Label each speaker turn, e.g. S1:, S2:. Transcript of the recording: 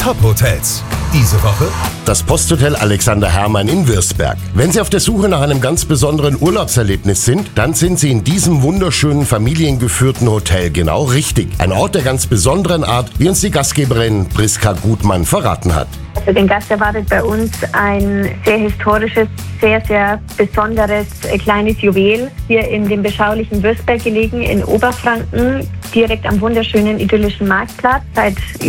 S1: Top-Hotels. Diese Woche
S2: Das Posthotel Alexander Herrmann in Wirsberg. Wenn Sie auf der Suche nach einem ganz besonderen Urlaubserlebnis sind, dann sind Sie in diesem wunderschönen familiengeführten Hotel genau richtig. Ein Ort der ganz besonderen Art, wie uns die Gastgeberin Priska Gutmann verraten hat.
S3: Also den Gast erwartet bei uns ein sehr historisches, sehr, sehr besonderes kleines Juwel. Hier in dem beschaulichen Wirsberg gelegen in Oberfranken, direkt am wunderschönen idyllischen Marktplatz. Seit